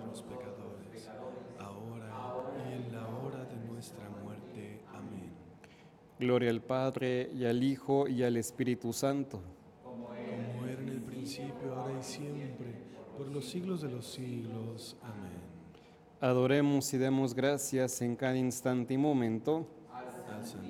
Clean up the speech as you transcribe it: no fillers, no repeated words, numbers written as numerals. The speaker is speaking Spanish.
somos pecadores, ahora y en la hora de nuestra muerte. Amén. Gloria al Padre, y al Hijo, y al Espíritu Santo. Como era en el principio, ahora y siempre, por los siglos de los siglos. Amén. Adoremos y demos gracias en cada instante y momento Al Santísimo